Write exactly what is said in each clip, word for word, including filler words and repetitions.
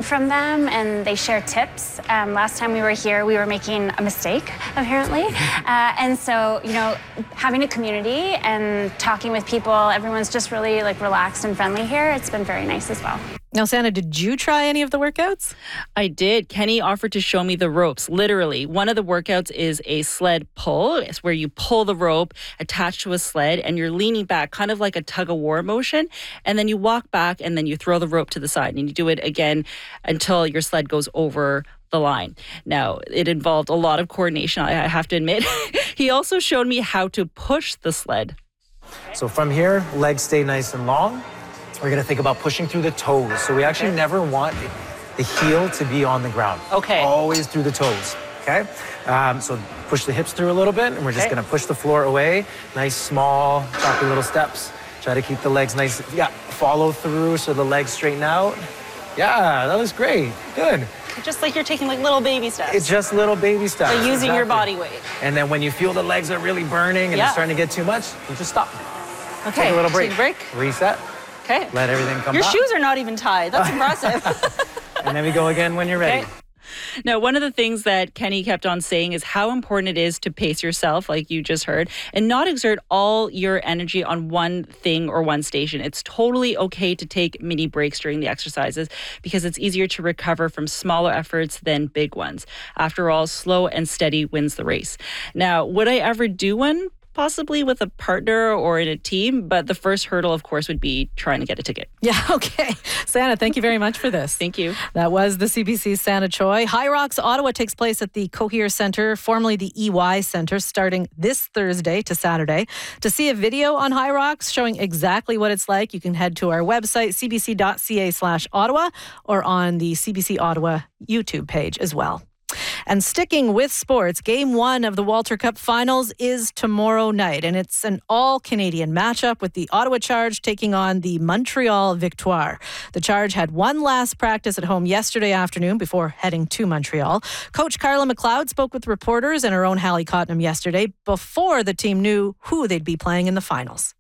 from them, and they share tips. Um, last time we were here, we were making a mistake, apparently. Uh, and so, you know, having a community and talking with people, everyone's just really like relaxed and friendly here. It's been very nice as well. Now, Santa, did you try any of the workouts? I did. Kenny offered to show me the ropes. Literally, one of the workouts is a sled pull. It's where you pull the rope attached to a sled and you're leaning back, kind of like a tug of war motion. And then you walk back and then you throw the rope to the side and you do it again until your sled goes over the line. Now, it involved a lot of coordination, I have to admit. He also showed me how to push the sled. So from here, legs stay nice and long. We're going to think about pushing through the toes. So we actually okay. never want the heel to be on the ground. Okay. Always through the toes. Okay? Um, so push the hips through a little bit, and we're just okay. going to push the floor away. Nice, small, choppy little steps. Try to keep the legs nice. Yeah, follow through so the legs straighten out. Yeah, that looks great. Good. Just like you're taking like little baby steps. It's just little baby steps. Like using exactly. your body weight. And then when you feel the legs are really burning and yeah. it's starting to get too much, you just stop. Okay. Take a little break. Take a break. Reset. Okay. Let everything come Your back. shoes are not even tied. That's impressive. And then we go again when you're ready. Okay. Now, one of the things that Kenny kept on saying is how important it is to pace yourself, like you just heard, and not exert all your energy on one thing or one station. It's totally okay to take mini breaks during the exercises because it's easier to recover from smaller efforts than big ones. After all, slow and steady wins the race. Now, would I ever do one? Possibly with a partner or in a team, but the first hurdle, of course, would be trying to get a ticket. Yeah, okay. Santa, thank you very much for this. Thank you. That was the C B C's Santa Choi. High Rocks Ottawa takes place at the Cohere Centre, formerly the E Y Centre, starting this Thursday to Saturday. To see a video on High Rocks showing exactly what it's like, you can head to our website, cbc.ca slash Ottawa, or on the C B C Ottawa YouTube page as well. And sticking with sports, game one of the Walter Cup Finals is tomorrow night, and it's an all-Canadian matchup with the Ottawa Charge taking on the Montreal Victoire. The Charge had one last practice at home yesterday afternoon before heading to Montreal. Coach Carla McLeod spoke with reporters and her own Hallie Cottenham yesterday before the team knew who they'd be playing in the finals.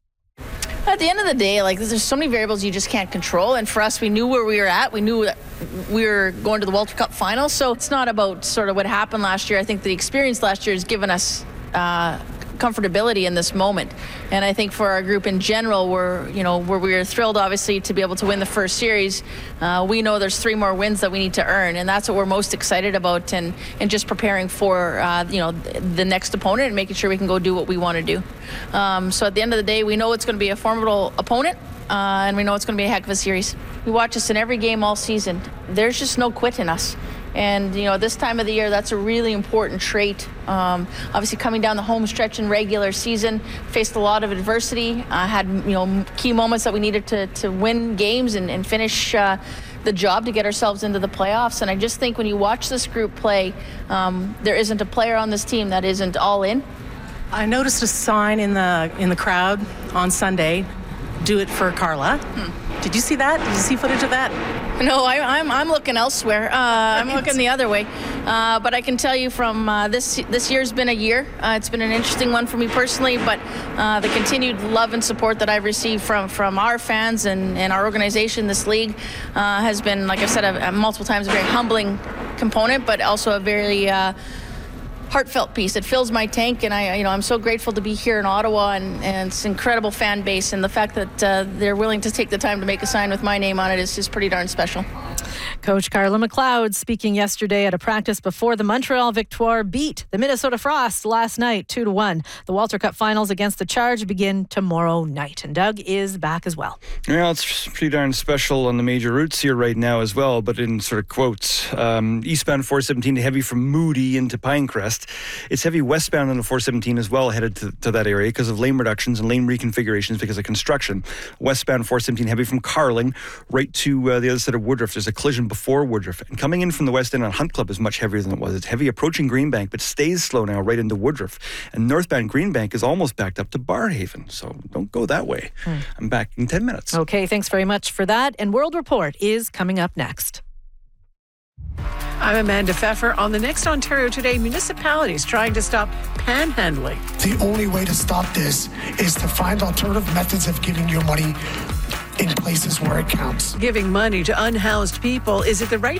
At the end of the day, like there's so many variables you just can't control. And for us, we knew where we were at. We knew that we were going to the Walter Cup Finals. So it's not about sort of what happened last year. I think the experience last year has given us uh, comfortability in this moment. And I think for our group in general, we're, you know, where we were thrilled, obviously, to be able to win the first series. Uh, we know there's three more wins that we need to earn, and that's what we're most excited about, and, and just preparing for, uh, you know, the next opponent and making sure we can go do what we want to do. Um, so at the end of the day, we know it's going to be a formidable opponent, uh, and we know it's going to be a heck of a series. We watch us in every game all season. There's just no quit in us. And, you know, this time of the year, that's a really important trait. Um, obviously, coming down the home stretch in regular season, faced a lot of adversity, uh, had, you know, key moments that we needed to, to win games and, and finish uh, the job to get ourselves into the playoffs. And I just think when you watch this group play, um, there isn't a player on this team that isn't all in. I noticed a sign in the in the crowd on Sunday, "Do it for Carla." Hmm. Did you see that? Did you see footage of that? No, I, I'm I'm looking elsewhere. Uh, I'm looking the other way. Uh, but I can tell you from uh, this this year's been a year. Uh, it's been an interesting one for me personally, but uh, the continued love and support that I've received from from our fans and, and our organization, this league, uh, has been, like I said, a, a multiple times, a very humbling component, but also a very uh, heartfelt piece. It fills my tank, and I, you know, I'm so grateful to be here in Ottawa, and, and it's an incredible fan base, and the fact that uh, they're willing to take the time to make a sign with my name on it is just pretty darn special. Coach Carla McLeod speaking yesterday at a practice before the Montreal Victoire beat the Minnesota Frost last night, two to one. The Walter Cup Finals against the Charge begin tomorrow night, and Doug is back as well. Yeah, it's pretty darn special on the major routes here right now as well, but in sort of quotes. Um, eastbound four seventeen heavy from Moody into Pinecrest. It's heavy westbound on the four seventeen as well, headed to, to that area because of lane reductions and lane reconfigurations because of construction. Westbound four seventeen heavy from Carling right to uh, the other side of Woodruff. There's a collision before Woodruff. And coming in from the west end on Hunt Club is much heavier than it was. It's heavy approaching Greenbank, but stays slow now right into Woodruff. And northbound Greenbank is almost backed up to Barrhaven. So don't go that way. Hmm. I'm back in ten minutes. Okay, thanks very much for that. And World Report is coming up next. I'm Amanda Pfeffer. On the next Ontario Today, municipalities trying to stop panhandling. The only way to stop this is to find alternative methods of giving your money in places where it counts. Giving money to unhoused people, is it the right